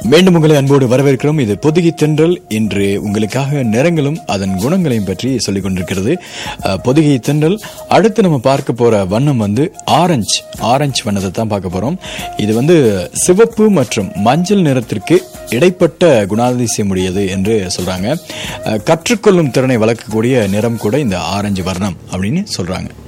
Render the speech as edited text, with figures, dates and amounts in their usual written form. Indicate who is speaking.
Speaker 1: மீண்டும் உங்களை அன்போடு வரவேற்கிறோம். இது பொதிகை தென்றல். இன்று உங்களுக்காக நிறங்களும் அதன் குணங்களையும் பற்றி சொல்லிக் கொண்டிருக்கிறது பொதிகை தென்றல். அடுத்து நம்ம பார்க்க போற வண்ணம் ஆரஞ்சு வண்ணத்தை தான் பார்க்க போறோம். இது சிவப்பு மற்றும் மஞ்சள் நிறத்திற்கு இடைப்பட்ட குணாதிசயம் உடையது என்று சொல்றாங்க. கற்றுக்கொள்ளும் திறனை வளர்க்கக்கூடிய நிறம் கூட இந்த ஆரஞ்சு வர்ணம் அப்படின்னு சொல்றாங்க.